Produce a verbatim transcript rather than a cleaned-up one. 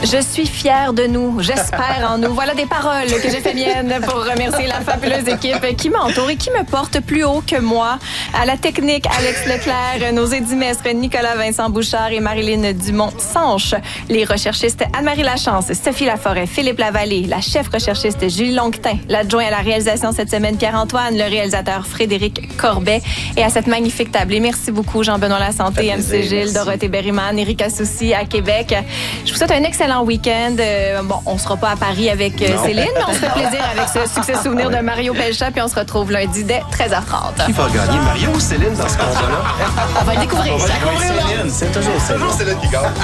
Je suis fière de nous. J'espère en nous. Voilà des paroles que j'ai fait miennes pour remercier la fabuleuse équipe qui m'entoure et qui me porte plus haut que moi. À la technique, Alex Leclerc, nos édimestres Nicolas Vincent Bouchard et Marilyn Dumont-Sanche, les recherchistes Anne-Marie Lachance, Sophie Laforêt, Philippe Lavallée, la chef recherchiste Julie Longtin, l'adjoint à la réalisation cette semaine Pierre-Antoine, le réalisateur Frédéric Corbet et à cette magnifique table. Et merci beaucoup Jean-Benoît Lasanté, M C Gilles, Dorothée Berryman, Éric Assouci à Québec. Je vous souhaite un excellent week-end. Euh, bon, on sera pas à Paris avec euh, Céline, mais on se fait plaisir avec ce succès souvenir de Mario Pelcha, puis on se retrouve lundi dès treize heures trente. Qui va gagner, Mario ou Céline, dans ce combat-là? On va le découvrir. On va découvrir Céline. C'est toujours Céline. C'est là qui gagne.